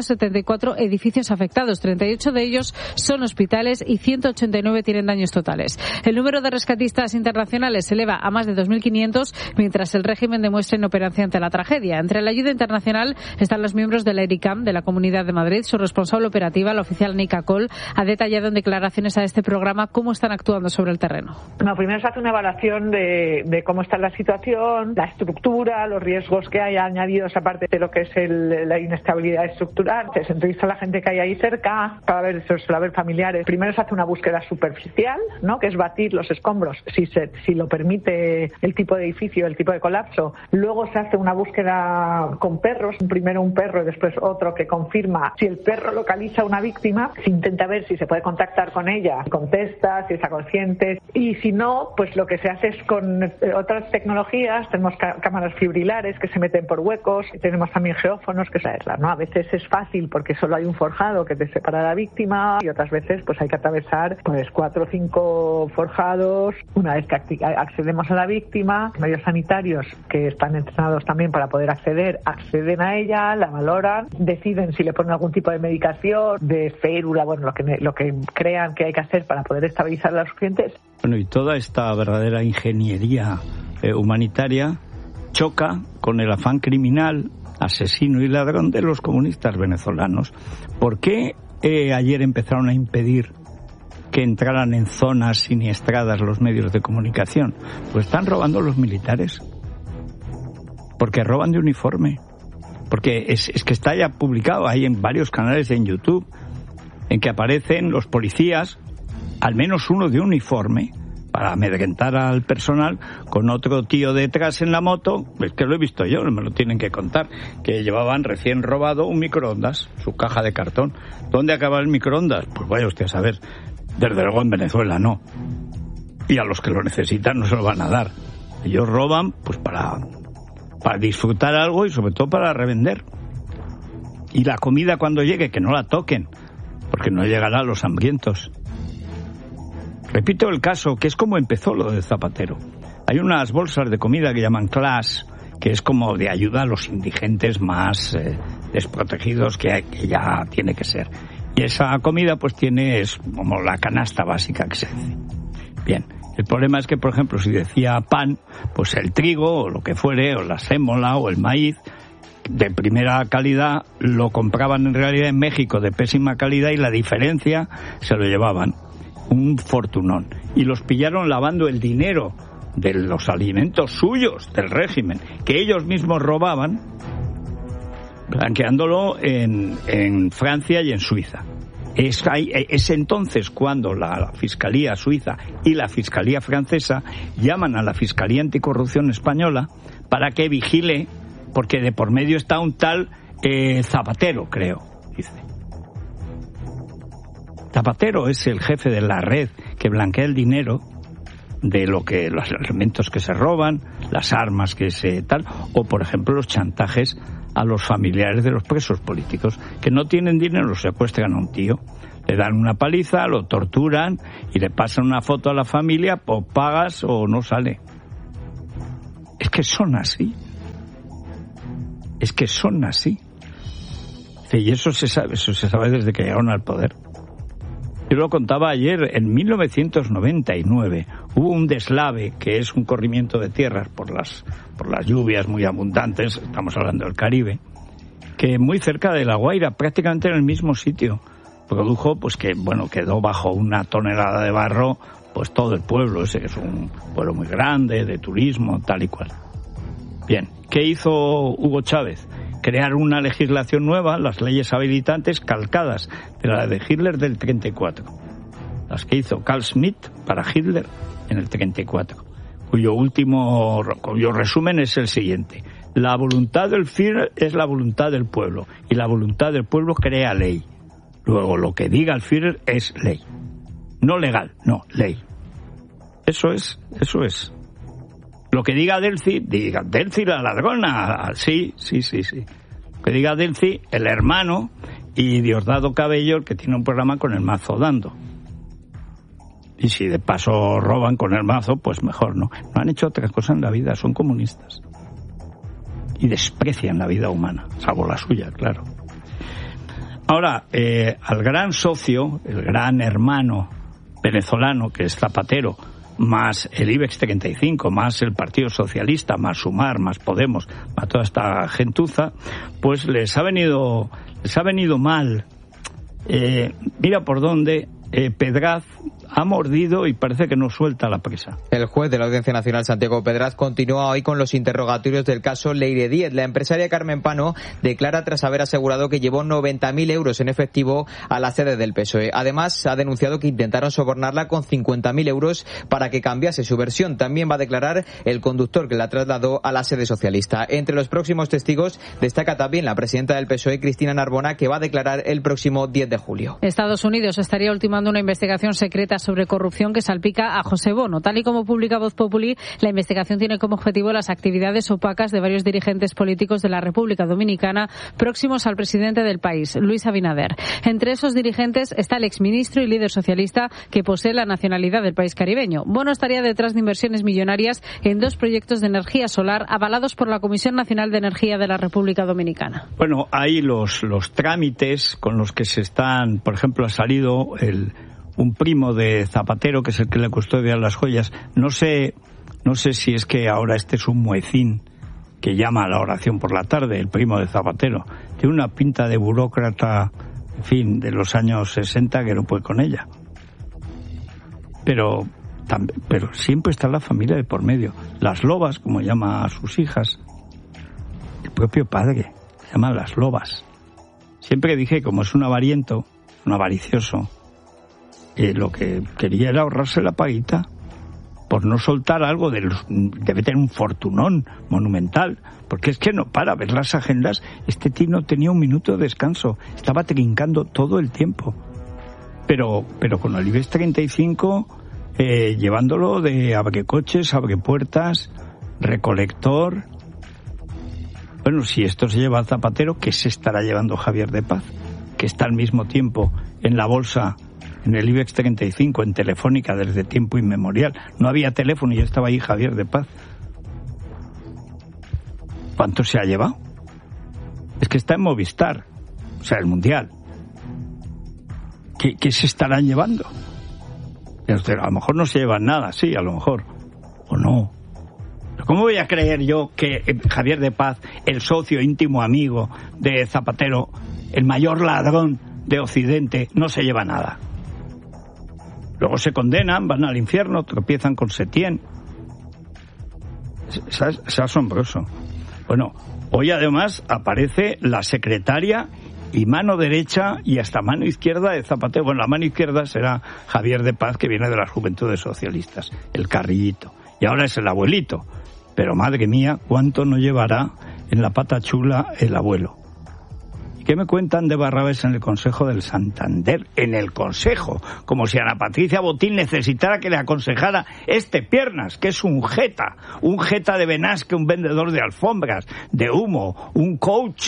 774 edificios afectados, 38 de ellos son hospitales y 189 tienen daños totales. El número de rescatistas internacionales se eleva a más de 2.500, mientras el régimen demuestra inoperancia ante la tragedia. Entre la ayuda internacional están los miembros de la ERICAM de la Comunidad de Madrid. Su responsable operativa, el oficial Nika Col, ha detallado en declaraciones a este programa cómo están actuando sobre el terreno. No, primero se hace una evaluación de cómo está la situación, la estructura, los riesgos que hay añadidos aparte de lo que es la inestabilidad estructural. Se entrevista a la gente que hay ahí cerca para ver si suele haber familiares. Primero se hace una búsqueda superficial, ¿no?, que es batir los escombros si lo permite el tipo de edificio, el tipo de colapso. Luego se hace una búsqueda con perros, primero un perro y después otro que confirma. Si el perro localiza a una víctima, se intenta ver si se puede contactar con ella, contesta, si está consciente, y si no, pues lo que se hace es con otras tecnologías. Tenemos cámaras fibrilares que se meten por huecos, tenemos también geófonos que traerla, ¿no? A veces es fácil porque solo hay un forjado que te separa de la víctima y otras veces pues hay que atravesar 4 o 5 forjados. Una vez que accedemos a la víctima, medios sanitarios que están entrenados también para poder acceden a ella, la valoran, deciden si le ponen algún tipo de medicación, de férula, bueno, lo que crean que hay que hacer para poder estabilizar a los clientes. Bueno, y toda esta verdadera ingeniería humanitaria choca con el afán criminal, asesino y ladrón de los comunistas venezolanos. ¿Por qué ayer empezaron a impedir que entraran en zonas siniestradas los medios de comunicación? Pues están robando los militares. Porque roban de uniforme. Porque es que está ya publicado, hay en varios canales en YouTube, en que aparecen los policías, al menos uno de uniforme, para amedrentar al personal, con otro tío detrás en la moto. Es que lo he visto yo, no me lo tienen que contar, que llevaban recién robado un microondas, su caja de cartón. ¿Dónde acaba el microondas? Pues vaya usted a saber. Desde luego en Venezuela no. Y a los que lo necesitan no se lo van a dar. Ellos roban pues para disfrutar algo y sobre todo para revender. Y la comida cuando llegue, que no la toquen, porque no llegará a los hambrientos. Repito el caso, que es como empezó lo de Zapatero. Hay unas bolsas de comida que llaman Class, que es como de ayuda a los indigentes más desprotegidos que ya tiene que ser. Y esa comida pues es como la canasta básica que se dice. Bien, el problema es que, por ejemplo, si decía pan, pues el trigo o lo que fuere, o la sémola o el maíz de primera calidad lo compraban en realidad en México de pésima calidad y la diferencia se lo llevaban. Un fortunón. Y los pillaron lavando el dinero de los alimentos suyos del régimen, que ellos mismos robaban, blanqueándolo en Francia y en Suiza. Es entonces cuando la Fiscalía Suiza y la Fiscalía Francesa llaman a la Fiscalía Anticorrupción Española para que vigile, porque de por medio está un tal Zapatero, creo, dice. Zapatero es el jefe de la red que blanquea el dinero de los elementos que se roban, las armas que se tal, o por ejemplo los chantajes a los familiares de los presos políticos que no tienen dinero, los secuestran a un tío, le dan una paliza, lo torturan y le pasan una foto a la familia, pues pagas o no sale. Es que son así. Y eso se sabe desde que llegaron al poder. Yo lo contaba ayer, en 1999 hubo un deslave, que es un corrimiento de tierras por las lluvias muy abundantes, estamos hablando del Caribe, que muy cerca de La Guaira, prácticamente en el mismo sitio, produjo pues que quedó bajo una tonelada de barro pues todo el pueblo, ese que es un pueblo muy grande, de turismo, tal y cual. Bien, ¿qué hizo Hugo Chávez? Crear una legislación nueva, las leyes habilitantes calcadas de la de Hitler del 34. Las que hizo Carl Schmitt para Hitler en el 34. Cuyo resumen es el siguiente. La voluntad del Führer es la voluntad del pueblo. Y la voluntad del pueblo crea ley. Luego, lo que diga el Führer es ley. No legal, no, ley. Eso es. Lo que diga Delcy la ladrona, sí. Que diga Delcy, el hermano, y Diosdado Cabello, el que tiene un programa con el mazo dando. Y si de paso roban con el mazo, pues mejor, ¿no? No han hecho otra cosa en la vida, son comunistas. Y desprecian la vida humana, salvo la suya, claro. Ahora, al gran socio, el gran hermano venezolano, que es Zapatero, más el IBEX 35, más el Partido Socialista, más Sumar, más Podemos, más toda esta gentuza, pues les ha venido mal. Mira por dónde Pedraz ha mordido y parece que no suelta la presa. El juez de la Audiencia Nacional, Santiago Pedraz, continúa hoy con los interrogatorios del caso Leire Díez. La empresaria Carmen Pano declara tras haber asegurado que llevó 90.000 euros en efectivo a la sede del PSOE. Además, ha denunciado que intentaron sobornarla con 50.000 euros para que cambiase su versión. También va a declarar el conductor que la trasladó a la sede socialista. Entre los próximos testigos destaca también la presidenta del PSOE, Cristina Narbona, que va a declarar el próximo 10 de julio. Estados Unidos estaría ultimando una investigación secreta sobre corrupción que salpica a José Bono. Tal y como publica Voz Populi, la investigación tiene como objetivo las actividades opacas de varios dirigentes políticos de la República Dominicana próximos al presidente del país, Luis Abinader. Entre esos dirigentes está el exministro y líder socialista que posee la nacionalidad del país caribeño. Bono estaría detrás de inversiones millonarias en 2 proyectos de energía solar avalados por la Comisión Nacional de Energía de la República Dominicana. Bueno, hay los trámites con los que se están, por ejemplo, ha salido un primo de Zapatero, que es el que le custodia las joyas. No sé si es que ahora este es un muecín que llama a la oración por la tarde, el primo de Zapatero. Tiene una pinta de burócrata, en fin, de los años 60 que no puede con ella. Pero siempre está la familia de por medio. Las lobas, como llama a sus hijas, el propio padre, se llama las lobas. Siempre dije, como es un avariento, un avaricioso, lo que quería era ahorrarse la paguita por no soltar algo debe tener un fortunón monumental, porque es que no para ver las agendas. Este tío no tenía un minuto de descanso, estaba trincando todo el tiempo. pero con el IBEX 35 llevándolo de abrecoches, abrepuertas, recolector. Bueno, si esto se lleva a Zapatero, ¿qué se estará llevando Javier de Paz? Que está al mismo tiempo en la bolsa, en el IBEX 35, en Telefónica desde tiempo inmemorial. No había teléfono y ya estaba ahí Javier de Paz. ¿Cuánto se ha llevado? Es que está en Movistar, o sea, el Mundial. ¿Qué se estarán llevando? A lo mejor no se llevan nada, sí, a lo mejor. O no. Pero ¿cómo voy a creer yo que Javier de Paz, el socio íntimo amigo de Zapatero, el mayor ladrón de Occidente, no se lleva nada? Luego se condenan, van al infierno, tropiezan con Setién. Es asombroso. Bueno, hoy además aparece la secretaria y mano derecha y hasta mano izquierda de Zapatero. Bueno, la mano izquierda será Javier de Paz, que viene de las Juventudes Socialistas, el carrillito. Y ahora es el abuelito. Pero madre mía, ¿cuánto no llevará en la pata chula el abuelo? ¿Y qué me cuentan de Barrabés en el Consejo del Santander? En el Consejo, como si Ana Patricia Botín necesitara que le aconsejara Piernas, que es un jeta de Benasque, un vendedor de alfombras, de humo, un coach.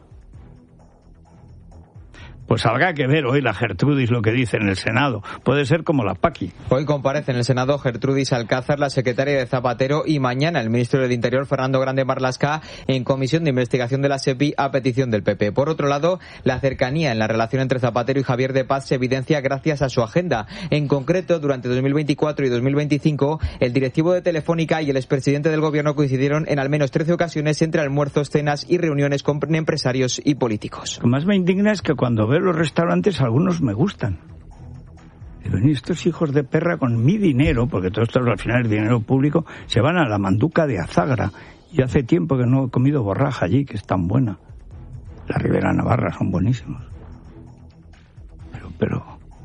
Pues habrá que ver hoy la Gertrudis lo que dice en el Senado. Puede ser como la Paqui. Hoy comparece en el Senado Gertrudis Alcázar, la secretaria de Zapatero, y mañana el ministro del Interior, Fernando Grande Marlaska, en comisión de investigación de la SEPI a petición del PP. Por otro lado, la cercanía en la relación entre Zapatero y Javier de Paz se evidencia gracias a su agenda. En concreto, durante 2024 y 2025, el directivo de Telefónica y el expresidente del gobierno coincidieron en al menos 13 ocasiones entre almuerzos, cenas y reuniones con empresarios y políticos. Lo que más me indigna es que cuando veo los restaurantes algunos me gustan. Pero estos hijos de perra con mi dinero, porque todo esto al final es dinero público, se van a la Manduca de Azagra. Y hace tiempo que no he comido borraja allí, que es tan buena. La Ribera Navarra son buenísimos. Pero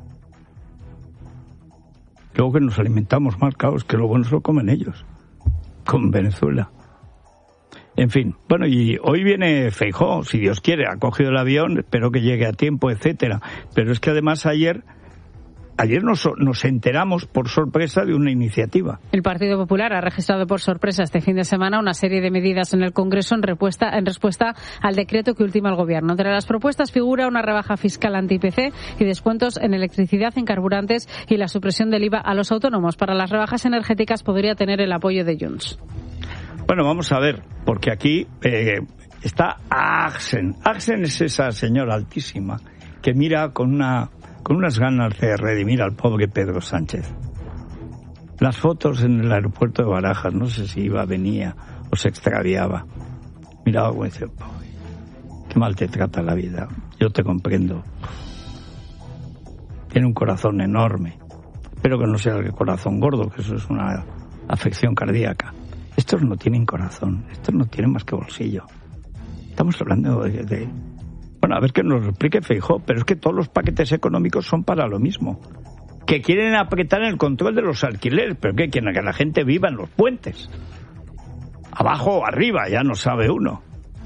luego que nos alimentamos mal, caos, que lo bueno se lo comen ellos. Con Venezuela. En fin, bueno, y hoy viene Feijóo, si Dios quiere, ha cogido el avión, espero que llegue a tiempo, etcétera. Pero es que además ayer nos enteramos por sorpresa de una iniciativa. El Partido Popular ha registrado por sorpresa este fin de semana una serie de medidas en el Congreso en respuesta al decreto que ultima el Gobierno. Entre las propuestas figura una rebaja fiscal anti-IPC y descuentos en electricidad, en carburantes y la supresión del IVA a los autónomos. Para las rebajas energéticas podría tener el apoyo de Junts. Bueno, vamos a ver, porque aquí está Axen. Axen es esa señora altísima que mira con unas ganas de redimir al pobre Pedro Sánchez. Las fotos en el aeropuerto de Barajas, no sé si iba, venía o se extraviaba. Miraba como dice, pobre, qué mal te trata la vida, yo te comprendo. Tiene un corazón enorme. Espero que no sea el corazón gordo, que eso es una afección cardíaca. Estos no tienen corazón, estos no tienen más que bolsillo. Estamos hablando de... Bueno, a ver que nos lo explique Feijóo, pero es que todos los paquetes económicos son para lo mismo. Que quieren apretar el control de los alquileres, pero ¿qué quieren? Que la gente viva en los puentes. Abajo o arriba, ya no sabe uno.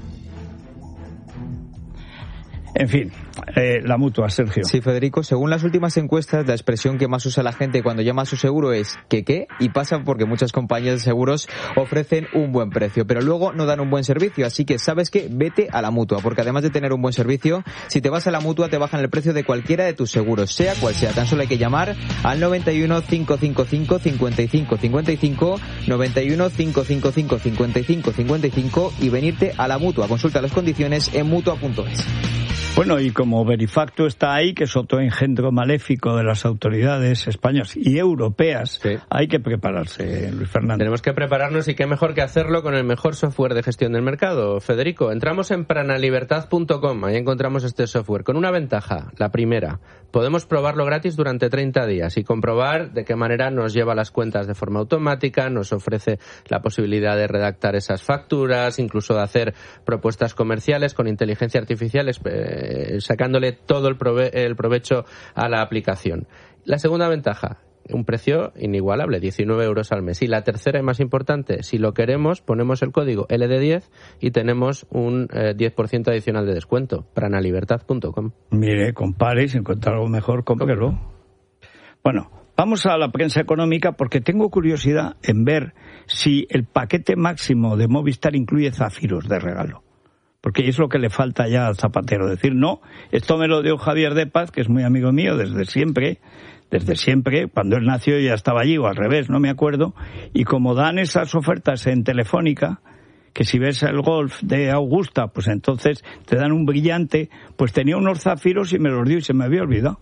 En fin, la Mutua, Sergio. Sí, Federico, según las últimas encuestas, la expresión que más usa la gente cuando llama a su seguro es ¿qué? Y pasa porque muchas compañías de seguros ofrecen un buen precio, pero luego no dan un buen servicio, así que ¿sabes qué? Vete a la Mutua, porque además de tener un buen servicio, si te vas a la Mutua te bajan el precio de cualquiera de tus seguros, sea cual sea. Tan solo hay que llamar al 91 555 55 55, 91 555 55 55 y venirte a la Mutua. Consulta las condiciones en mutua.es. Bueno, y como Verifacto está ahí, que es otro engendro maléfico de las autoridades españolas y europeas, sí, hay que prepararse, Luis Fernando. Tenemos que prepararnos y qué mejor que hacerlo con el mejor software de gestión del mercado. Federico, entramos en pranalibertad.com, ahí encontramos este software con una ventaja, la primera. Podemos probarlo gratis durante 30 días y comprobar de qué manera nos lleva las cuentas de forma automática, nos ofrece la posibilidad de redactar esas facturas, incluso de hacer propuestas comerciales con inteligencia artificial, sacándole todo el provecho a la aplicación. La segunda ventaja, un precio inigualable, 19 euros al mes. Y la tercera y más importante, si lo queremos, ponemos el código LD10 y tenemos un 10% adicional de descuento. Pranalibertad.com. Mire, compare y si encuentra algo mejor, cómprelo. Bueno, vamos a la prensa económica porque tengo curiosidad en ver si el paquete máximo de Movistar incluye zafiros de regalo. Porque es lo que le falta ya al Zapatero. Decir, no, esto me lo dio Javier de Paz, que es muy amigo mío desde siempre, cuando él nació ya estaba allí, o al revés, no me acuerdo, y como dan esas ofertas en Telefónica, que si ves el Golf de Augusta, pues entonces te dan un brillante, pues tenía unos zafiros y me los dio y se me había olvidado.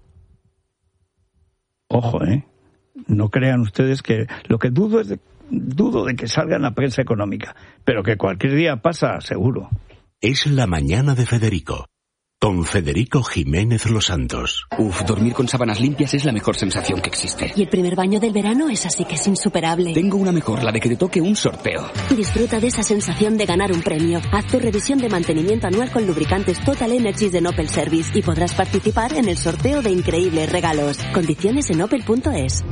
Ojo, no crean ustedes que... Lo que dudo de que salga en la prensa económica, pero que cualquier día pasa, seguro. Es la mañana de Federico, con Federico Jiménez Los Santos. Dormir con sábanas limpias es la mejor sensación que existe. Y el primer baño del verano es así que es insuperable. Tengo una mejor, la de que te toque un sorteo. Disfruta de esa sensación de ganar un premio. Haz tu revisión de mantenimiento anual con lubricantes Total Energies de Opel Service y podrás participar en el sorteo de increíbles regalos. Condiciones en opel.es.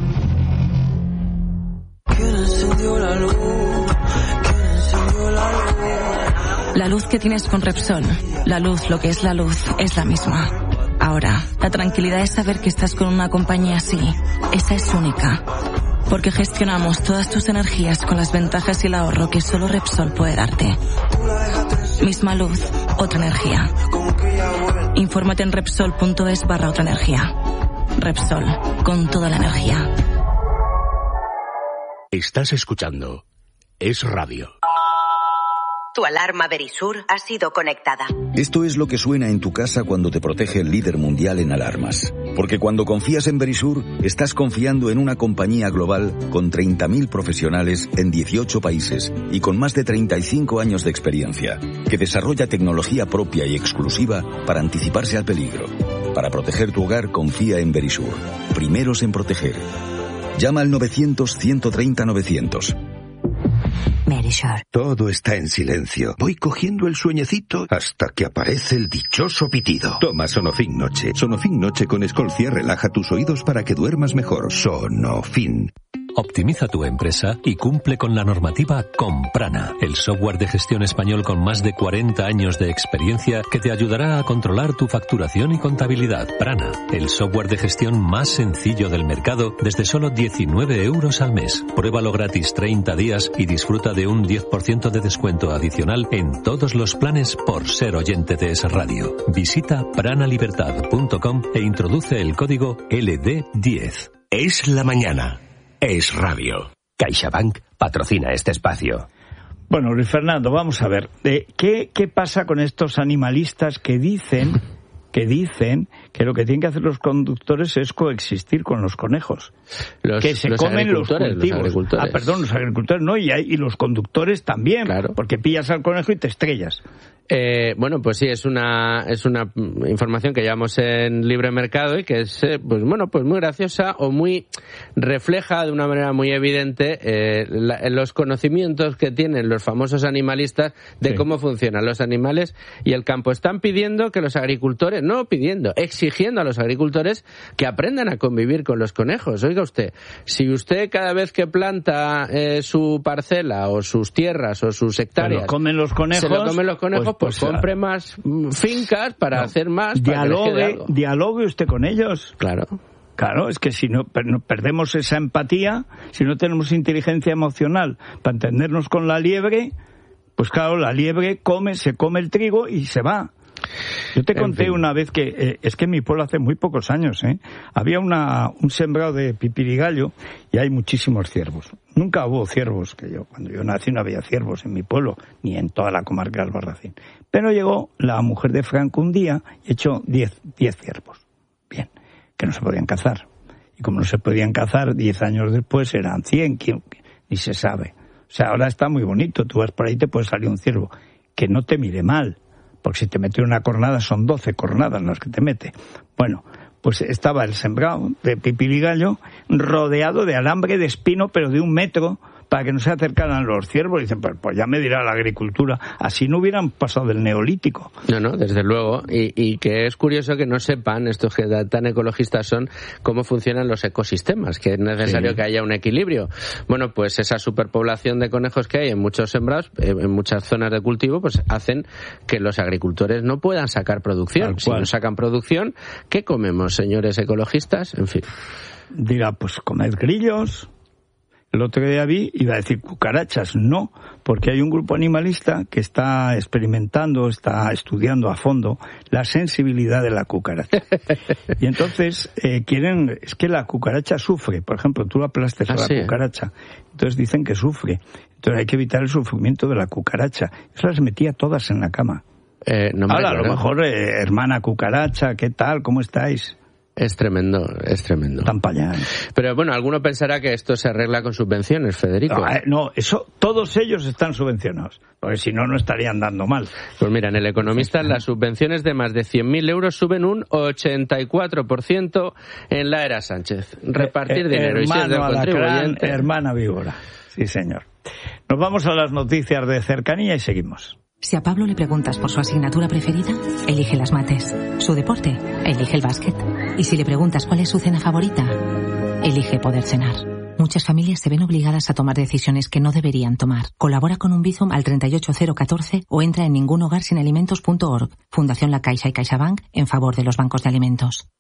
La luz que tienes con Repsol, la luz, lo que es la luz, es la misma. Ahora, la tranquilidad es saber que estás con una compañía así. Esa es única. Porque gestionamos todas tus energías con las ventajas y el ahorro que solo Repsol puede darte. Misma luz, otra energía. Infórmate en Repsol.es/otra energía. Repsol, con toda la energía. Estás escuchando Es Radio. Tu alarma Verisur ha sido conectada. Esto es lo que suena en tu casa cuando te protege el líder mundial en alarmas. Porque cuando confías en Verisur, estás confiando en una compañía global con 30.000 profesionales en 18 países y con más de 35 años de experiencia, que desarrolla tecnología propia y exclusiva para anticiparse al peligro. Para proteger tu hogar, confía en Verisur. Primeros en proteger. Llama al 900-130-900. Verisur. Todo está en silencio. Voy cogiendo el sueñecito hasta que aparece el dichoso pitido. Toma Sonofin Noche. Sonofin Noche con Escolcia relaja tus oídos para que duermas mejor. Sonofin. Optimiza tu empresa y cumple con la normativa con Prana, el software de gestión español con más de 40 años de experiencia que te ayudará a controlar tu facturación y contabilidad. Prana, el software de gestión más sencillo del mercado desde solo 19 euros al mes. Pruébalo gratis 30 días y disfruta de un 10% de descuento adicional en todos los planes por ser oyente de Es Radio. Visita pranalibertad.com e introduce el código LD10. Es la mañana. Es Radio. CaixaBank patrocina este espacio. Bueno, Luis Fernando, vamos a ver. ¿Qué pasa con estos animalistas que dicen que lo que tienen que hacer los conductores es coexistir con los conejos? Que se comen los cultivos. Los agricultores no, y los conductores también, claro. Porque pillas al conejo y te estrellas. Bueno, pues sí, es una información que llevamos en Libre Mercado y que es, pues muy graciosa o muy refleja de una manera muy evidente los conocimientos que tienen los famosos animalistas de cómo funcionan los animales y el campo. Están pidiendo que los agricultores, exigiendo a los agricultores que aprendan a convivir con los conejos. Oiga usted, si usted cada vez que planta su parcela o sus tierras o sus hectáreas se lo comen los conejos, pues compre más fincas para hacer más. Dialogue usted con ellos. Claro, es que si no perdemos esa empatía, si no tenemos inteligencia emocional para entendernos con la liebre, pues claro, la liebre se come el trigo y se va. Yo te conté una vez que es que en mi pueblo hace muy pocos años había un sembrado de pipirigallo y hay muchísimos ciervos. Nunca hubo ciervos, cuando yo nací no había ciervos en mi pueblo, ni en toda la comarca del Albarracín. Pero llegó la mujer de Franco un día y echó 10 ciervos. Bien, que no se podían cazar. Y como no se podían cazar, 10 años después eran 100, ni se sabe. O sea, ahora está muy bonito, tú vas por ahí y te puede salir un ciervo. Que no te mire mal. Porque si te mete una cornada son 12 cornadas las que te mete. Bueno, pues estaba el sembrado de pipirigallo rodeado de alambre de espino, pero de 1 metro, para que no se acercaran los ciervos. Dicen, pues ya me dirá la agricultura. Así no hubieran pasado del neolítico. No, desde luego. Y que es curioso que no sepan, estos que tan ecologistas son, cómo funcionan los ecosistemas, que es necesario que haya un equilibrio. Bueno, pues esa superpoblación de conejos que hay en muchos sembrados, en muchas zonas de cultivo, pues hacen que los agricultores no puedan sacar producción. Si no sacan producción, ¿qué comemos, señores ecologistas? En fin. Dirá, pues comed grillos. El otro día iba a decir cucarachas. No, porque hay un grupo animalista que está experimentando, está estudiando a fondo la sensibilidad de la cucaracha. Y entonces es que la cucaracha sufre. Por ejemplo, tú aplastes a la cucaracha, entonces dicen que sufre. Entonces hay que evitar el sufrimiento de la cucaracha. Eso las metía todas en la cama. Ahora, a lo mejor, hermana cucaracha, ¿qué tal? ¿Cómo estáis? Es tremendo. Tan para allá. Pero bueno, alguno pensará que esto se arregla con subvenciones, Federico. No, eso, todos ellos están subvencionados, porque si no, no estarían dando mal. Pues mira, en El Economista las subvenciones de más de 100.000 euros suben un 84% en la era Sánchez. Repartir dinero y ser del contribuyente. Hermana víbora, sí señor. Nos vamos a las noticias de cercanía y seguimos. Si a Pablo le preguntas por su asignatura preferida, elige las mates. Su deporte, elige el básquet. Y si le preguntas cuál es su cena favorita, elige poder cenar. Muchas familias se ven obligadas a tomar decisiones que no deberían tomar. Colabora con un Bizum al 38014 o entra en ningunhogarsinalimentos.org. Fundación La Caixa y CaixaBank en favor de los bancos de alimentos.